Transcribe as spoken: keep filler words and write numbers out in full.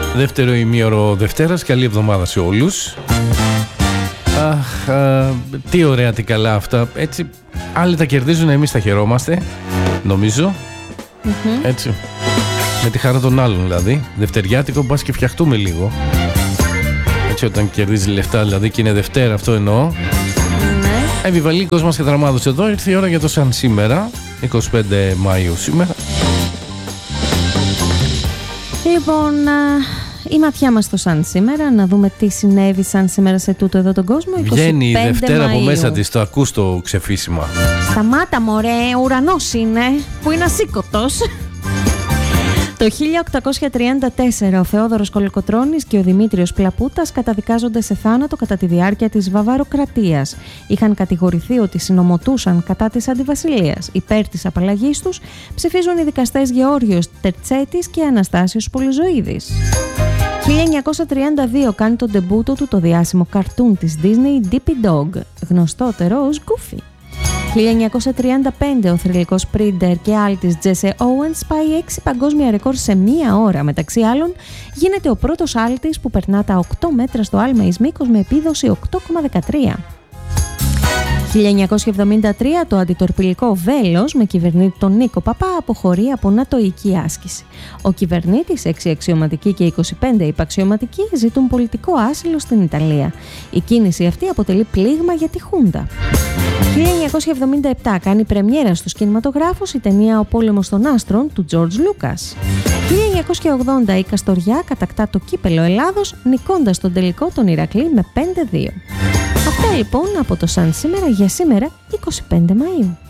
Δεύτερο ημίωρο Δευτέρας. Καλή εβδομάδα σε όλους. Αχ, α, τι ωραία, τι καλά αυτά. Έτσι, άλλοι τα κερδίζουν, εμείς τα χαιρόμαστε. Νομίζω. Mm-hmm. Έτσι. Με τη χαρά των άλλων δηλαδή. Δευτεριάτικο, μπας και φτιαχτούμε λίγο. Έτσι, όταν κερδίζει λεφτά δηλαδή και είναι Δευτέρα, αυτό εννοώ. Mm-hmm. Επιβαλίκος μας και δραμάδος εδώ. Ήρθε η ώρα για το σαν σήμερα, εικοστή πέμπτη Μαΐου σήμερα. Λοιπόν, η ματιά μας στο σαν σήμερα, να δούμε τι συνέβη σαν σήμερα σε τούτο εδώ τον κόσμο. Βγαίνει η Δευτέρα Μαΐου. Από μέσα της, το ακούς το ξεφύσιμα. Σταμάτα μωρέ, ουρανός είναι, που είναι ασήκωτος. Το χίλια οκτακόσια τριάντα τέσσερα ο Θεόδωρος Κολοκοτρώνης και ο Δημήτριος Πλαπούτας καταδικάζονται σε θάνατο κατά τη διάρκεια της Βαβαροκρατίας. Είχαν κατηγορηθεί ότι συνομωτούσαν κατά της αντιβασιλείας. Υπέρ της απαλλαγής τους ψηφίζουν οι δικαστές Γεώργιος Τερτσέτης και Αναστάσιος Πολυζωίδης. χίλια εννιακόσια τριάντα δύο κάνει τον ντεμπούτο του το διάσημο καρτούν της Disney Dippy Dog, γνωστότερο ως Goofy. χίλια εννιακόσια τριάντα πέντε ο θρυλικός σπρίντερ και άλτης Τζέσε Όουενς πάει έξι παγκόσμια ρεκόρ σε μία ώρα. Μεταξύ άλλων, γίνεται ο πρώτος άλτης που περνά τα οκτώ μέτρα στο άλμα εις μήκος με επίδοση οκτώ κόμμα δεκατρία. χίλια εννιακόσια εβδομήντα τρία το αντιτορπιλικό Βέλος με κυβερνήτη τον Νίκο Παπά αποχωρεί από νατοϊκή άσκηση. Ο κυβερνήτης, έξι αξιωματικοί και είκοσι πέντε υπαξιωματικοί ζητούν πολιτικό άσυλο στην Ιταλία. Η κίνηση αυτή αποτελεί πλήγμα για τη Χούντα. χίλια εννιακόσια εβδομήντα επτά κάνει πρεμιέρα στους κινηματογράφους η ταινία «Ο πόλεμος των άστρων» του Τζορτζ Λούκας. χίλια εννιακόσια ογδόντα η Καστοριά κατακτά το κύπελο Ελλάδος νικώντας τον τελικό τον Ηρακλή με πέντε δύο. Αυτά λοιπόν από το σαν σήμερα για σήμερα εικοστή πέμπτη Μαΐου.